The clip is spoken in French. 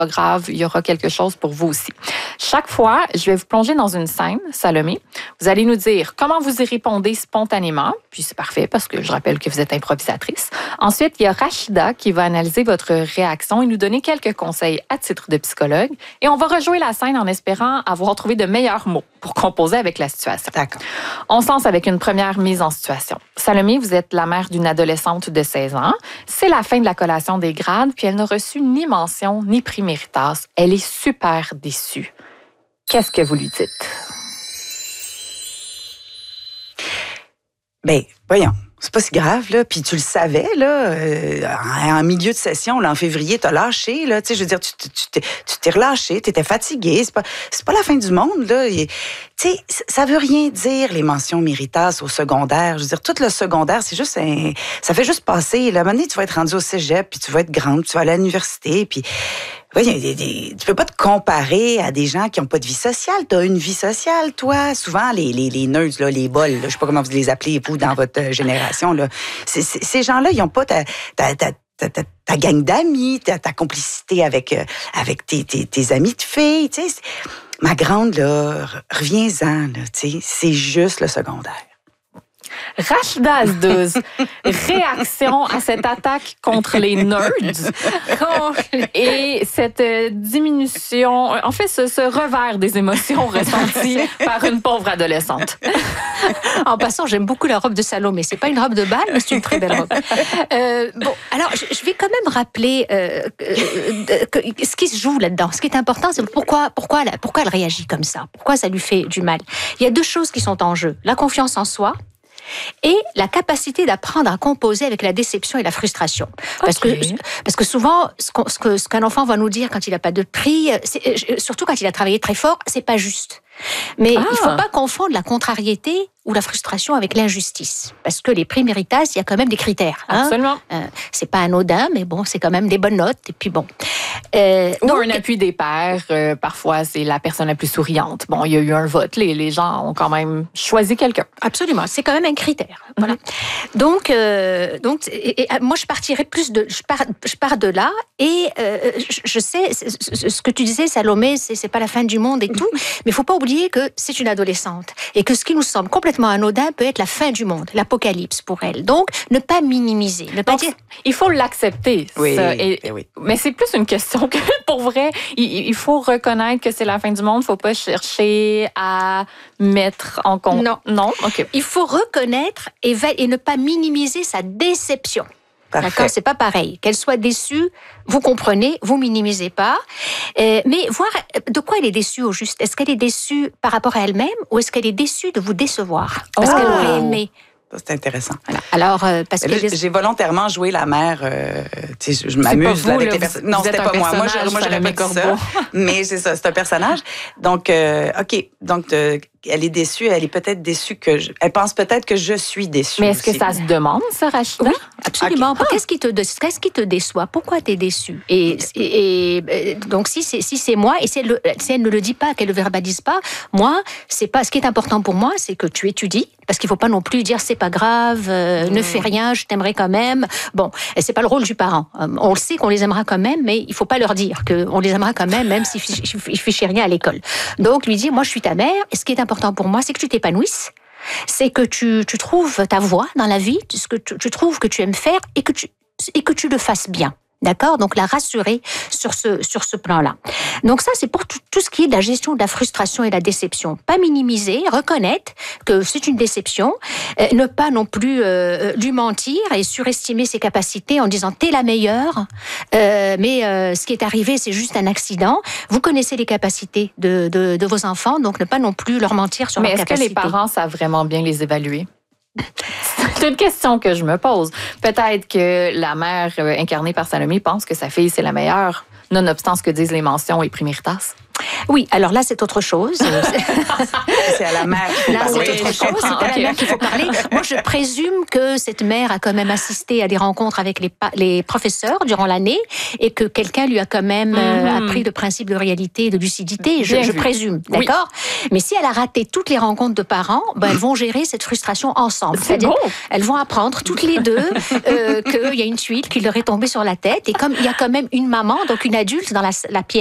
pas grave, il y aura quelque chose pour vous aussi. Chaque fois, je vais vous plonger dans une scène, Salomé. Vous allez nous dire comment vous y répondez spontanément, puis c'est parfait parce que je rappelle que vous êtes improvisatrice. Ensuite, il y a Rachida qui va analyser votre réaction et nous donner quelques conseils à titre de psychologue. Et on va rejouer la scène en espérant avoir trouvé de meilleurs mots pour composer avec la situation. D'accord. On se lance avec une première mise en situation. Salomé, vous êtes la mère d'une adolescente de 16 ans. C'est la fin de la collation des grades, puis elle n'a reçu ni mention ni prix Méritas. Elle est super déçue. Qu'est-ce que vous lui dites? Ben, voyons. C'est pas si grave, là. Puis tu le savais, là, en milieu de session, là, en février, t'as lâché, là. Tu sais, je veux dire, tu t'es relâché, t'étais fatigué. C'est pas la fin du monde, là. Tu sais, ça veut rien dire, les mentions Méritas au secondaire. Je veux dire, tout le secondaire, c'est juste ça fait juste passer. Là, à un moment donné, tu vas être rendu au cégep, puis tu vas être grande, puis tu vas aller à l'université, puis... Oui, tu peux pas te comparer à des gens qui ont pas de vie sociale. Tu as une vie sociale, toi. Souvent, les nerds, là, les bols, là, je sais pas comment vous les appelez, vous, dans votre génération. Là. Ces gens-là, ils ont pas ta gang d'amis, ta complicité avec tes amis de filles. Tu sais. Ma grande, là, reviens-en. Là, tu sais, c'est juste le secondaire. Rachida Asdouz, réaction à cette attaque contre les nerds et cette diminution, en fait, ce revers des émotions ressenties par une pauvre adolescente. En passant, j'aime beaucoup la robe de Salomé. C'est pas une robe de bal, mais c'est une très belle robe. Bon, alors, je vais quand même rappeler ce qui se joue là-dedans. Ce qui est important, c'est pourquoi elle réagit comme ça. Pourquoi ça lui fait du mal. Il y a deux choses qui sont en jeu. La confiance en soi et la capacité d'apprendre à composer avec la déception et la frustration. Parce que souvent, ce qu'un enfant va nous dire quand il n'a pas de prix, surtout quand il a travaillé très fort, c'est pas juste. Mais il ne faut pas confondre la contrariété ou la frustration avec l'injustice. Parce que les prix Méritas, il y a quand même des critères. Absolument. C'est pas anodin, mais bon, c'est quand même des bonnes notes. Et puis bon. Ou un appui des pairs. Parfois, c'est la personne la plus souriante. Bon, il y a eu un vote. Les gens ont quand même choisi quelqu'un. Absolument. C'est quand même un critère. Voilà. Donc, moi, je partirais plus de... Je pars de là et je sais, ce que tu disais, Salomé, c'est pas la fin du monde et tout, mais il faut pas oublier que c'est une adolescente et que ce qui nous semble complètement anodin peut être la fin du monde, l'apocalypse pour elle. Donc, ne pas minimiser, ne pas dire... Il faut l'accepter. Oui, ça, oui. Mais c'est plus une question que, pour vrai, il faut reconnaître que c'est la fin du monde. Il ne faut pas chercher à mettre en compte... Non? OK. Il faut reconnaître et ne pas minimiser sa déception. Parfait. D'accord, c'est pas pareil. Qu'elle soit déçue, vous comprenez, vous minimisez pas. Mais voir de quoi elle est déçue au juste. Est-ce qu'elle est déçue par rapport à elle-même ou est-ce qu'elle est déçue de vous décevoir parce qu'elle aurait aimé? C'est intéressant. Voilà. Alors, parce que j'ai volontairement joué la mère. Je m'amuse avec les personnes. Non, c'était pas moi. Moi, j'aurais pas dit ça. Mais c'est ça, c'est un personnage. Donc, OK. Donc, elle est déçue. Elle est peut-être déçue elle pense peut-être que je suis déçue. Mais est-ce que ça se demande, ça, Rachida? Oui, absolument. Okay. Qu'est-ce qui te déçoit? Pourquoi tu es déçue? Et donc, si c'est moi, et si elle ne le dit pas, qu'elle ne le verbalise pas, moi, c'est pas. Ce qui est important pour moi, c'est que tu étudies. Parce qu'il ne faut pas non plus dire c'est pas grave, ne fais rien, je t'aimerai quand même. Bon, c'est pas le rôle du parent. On le sait qu'on les aimera quand même, mais il faut pas leur dire qu'on les aimera quand même s'ils fichent rien à l'école. Donc lui dire moi je suis ta mère. Et ce qui est important pour moi, c'est que tu t'épanouisses, c'est que tu trouves ta voie dans la vie, ce que tu trouves que tu aimes faire et que tu le fasses bien. D'accord? Donc, la rassurer sur ce plan-là. Donc, ça, c'est pour tout ce qui est de la gestion de la frustration et de la déception. Pas minimiser, reconnaître que c'est une déception, ne pas non plus lui mentir et surestimer ses capacités en disant « t'es la meilleure, mais ce qui est arrivé, c'est juste un accident ». Vous connaissez les capacités de vos enfants, donc ne pas non plus leur mentir sur leurs capacités. Mais est-ce que les parents savent vraiment bien les évaluer? C'est une question que je me pose. Peut-être que la mère incarnée par Salomé pense que sa fille, c'est la meilleure, nonobstant ce que disent les mentions et prix Méritas. Oui, alors là, c'est autre chose. C'est à la mère qu'il faut Là, parler. c'est autre chose. C'est à la mère qu'il faut parler. Moi, je présume que cette mère a quand même assisté à des rencontres avec les professeurs durant l'année et que quelqu'un lui a quand même appris le principe de réalité et de lucidité. Je présume, d'accord ? Mais si elle a raté toutes les rencontres de parents, elles vont gérer cette frustration ensemble. C'est-à-dire, elles vont apprendre toutes les deux qu'il y a une tuile qui leur est tombée sur la tête. Et comme il y a quand même une maman, donc une adulte dans la pièce,